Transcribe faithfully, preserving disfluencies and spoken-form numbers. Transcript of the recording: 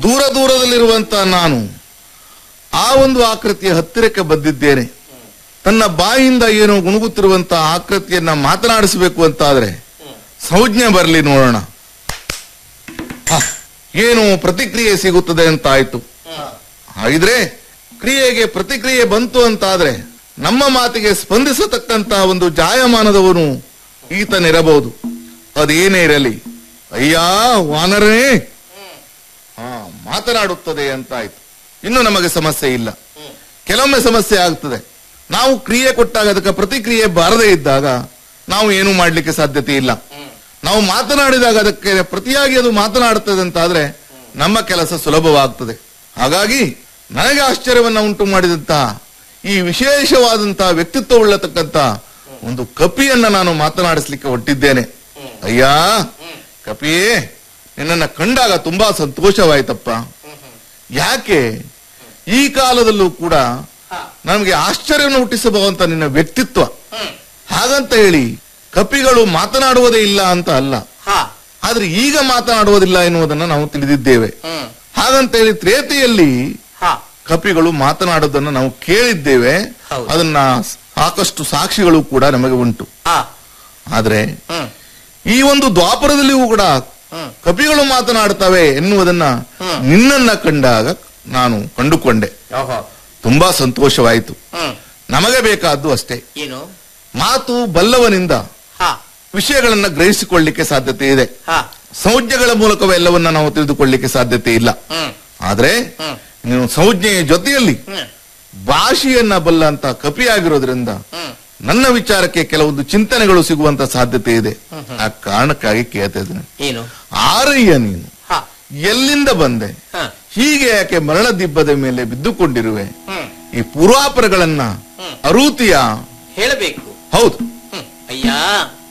ದೂರ ದೂರದಲ್ಲಿರುವಂತ ನಾನು ಆ ಒಂದು ಆಕೃತಿಯ ಹತ್ತಿರಕ್ಕೆ ಬಂದಿದ್ದೇನೆ. ತನ್ನ ಬಾಯಿಂದ ಏನೋ ಗುಣಗುತ್ತಿರುವಂತಹ ಆಕೃತಿಯನ್ನ ಮಾತನಾಡಿಸಬೇಕು ಅಂತಾದ್ರೆ ಸಂಜ್ಞೆ ಬರಲಿ ನೋಡೋಣ. ಏನು ಪ್ರತಿಕ್ರಿಯೆ ಸಿಗುತ್ತದೆ ಅಂತ ಆಯ್ತು. ಹಾಗಿದ್ರೆ ಕ್ರಿಯೆಗೆ ಪ್ರತಿಕ್ರಿಯೆ ಬಂತು ಅಂತಾದ್ರೆ ನಮ್ಮ ಮಾತಿಗೆ ಸ್ಪಂದಿಸತಕ್ಕಂತಹ ಒಂದು ಜಾಯಮಾನದವನು ಈತನಿರಬಹುದು. ಅದೇನೇ ಇರಲಿ, ಅಯ್ಯ ವಾನರೇ ಹಾ ಮಾತನಾಡುತ್ತದೆ ಅಂತಾಯ್ತು. ಇನ್ನು ನಮಗೆ ಸಮಸ್ಯೆ ಇಲ್ಲ. ಕೆಲವೊಮ್ಮೆ ಸಮಸ್ಯೆ ಆಗ್ತದೆ. ನಾವು ಕ್ರಿಯೆ ಕೊಟ್ಟಾಗ ಅದಕ್ಕೆ ಪ್ರತಿಕ್ರಿಯೆ ಬಾರದೇ ಇದ್ದಾಗ ನಾವು ಏನು ಮಾಡ್ಲಿಕ್ಕೆ ಸಾಧ್ಯತೆ ಇಲ್ಲ. ನಾವು ಮಾತನಾಡಿದಾಗ ಅದಕ್ಕೆ ಪ್ರತಿಯಾಗಿ ಅದು ಮಾತನಾಡುತ್ತದೆ ಅಂತಾದ್ರೆ ನಮ್ಮ ಕೆಲಸ ಸುಲಭವಾಗ್ತದೆ. ಹಾಗಾಗಿ ನನಗೆ ಆಶ್ಚರ್ಯವನ್ನ ಉಂಟು ಮಾಡಿದಂತಹ ಈ ವಿಶೇಷವಾದಂತಹ ವ್ಯಕ್ತಿತ್ವವುಳ್ಳತಕ್ಕಂತ ಒಂದು ಕಪಿಯನ್ನ ನಾನು ಮಾತನಾಡಿಸ್ಲಿಕ್ಕೆ ಹೊರಟಿದ್ದೇನೆ. ಅಯ್ಯ ಕಪಿಯೇ, ನಿನ್ನನ್ನ ಕಂಡಾಗ ತುಂಬಾ ಸಂತೋಷವಾಯ್ತಪ್ಪ. ಯಾಕೆ ಈ ಕಾಲದಲ್ಲೂ ಕೂಡ ನಮಗೆ ಆಶ್ಚರ್ಯವನ್ನು ಹುಟ್ಟಿಸಬಹುದಂತ ನಿನ್ನ ವ್ಯಕ್ತಿತ್ವ. ಹಾಗಂತ ಹೇಳಿ ಕಪಿಗಳು ಮಾತನಾಡುವುದೇ ಇಲ್ಲ ಅಂತ ಅಲ್ಲ, ಆದ್ರೆ ಈಗ ಮಾತನಾಡುವುದಿಲ್ಲ ಎನ್ನುವುದನ್ನು ನಾವು ತಿಳಿದಿದ್ದೇವೆ. ಹಾಗಂತ ಹೇಳಿ ತ್ರೇತೆಯಲ್ಲಿ ಕಪಿಗಳು ಮಾತನಾಡುವುದನ್ನು ನಾವು ಕೇಳಿದ್ದೇವೆ. ಅದನ್ನ ಸಾಕಷ್ಟು ಸಾಕ್ಷಿಗಳು ಕೂಡ ನಮಗೆ ಉಂಟು. ಆದ್ರೆ ಈ ಒಂದು ದ್ವಾಪರದಲ್ಲಿಯೂ ಕೂಡ ಕಪಿಗಳು ಮಾತನಾಡುತ್ತವೆ ಎನ್ನುವುದನ್ನ ನಿನ್ನನ್ನ ಕಂಡಾಗ ನಾನು ಕಂಡುಕೊಂಡೆ. ತುಂಬಾ ಸಂತೋಷವಾಯಿತು. ನಮಗೆ ಬೇಕಾದ್ದು ಅಷ್ಟೇ, ಏನು ಮಾತು ಬಲ್ಲವನಿಂದ ವಿಷಯಗಳನ್ನ ಗ್ರಹಿಸಿಕೊಳ್ಳಿಕ್ಕೆ ಸಾಧ್ಯತೆ ಇದೆ. ಸಂಜ್ಞೆಗಳ ಮೂಲಕವೇ ಎಲ್ಲವನ್ನ ನಾವು ತಿಳಿದುಕೊಳ್ಳಿಕ್ಕೆ ಸಾಧ್ಯತೆ ಇಲ್ಲ. ಆದ್ರೆ ನೀನು ಸಂಜ್ಞೆಯ ಜೊತೆಯಲ್ಲಿ ಭಾಷೆಯನ್ನ ಬಲ್ಲ ಅಂತ ಕಪಿಯಾಗಿರೋದ್ರಿಂದ ನನ್ನ ವಿಚಾರಕ್ಕೆ ಕೆಲವೊಂದು ಚಿಂತನೆಗಳು ಸಿಗುವಂತ ಸಾಧ್ಯತೆ ಇದೆ. ಆ ಕಾರಣಕ್ಕಾಗಿ ಕೇಳ್ತಾ ಇದ್ದೇನೆ, ಏನು ಆರಯ್ಯ ನೀನು ಎಲ್ಲಿಂದ ಬಂದೆ? ಹೀಗೆ ಯಾಕೆ ಮರಳ ದಿಬ್ಬದ ಮೇಲೆ ಬಿದ್ದುಕೊಂಡಿರುವೆ? ಈ ಪೂರ್ವಾಪರಗಳನ್ನ ಅರೂತಿಯ ಹೇಳಬೇಕು. ಹೌದು ಅಯ್ಯ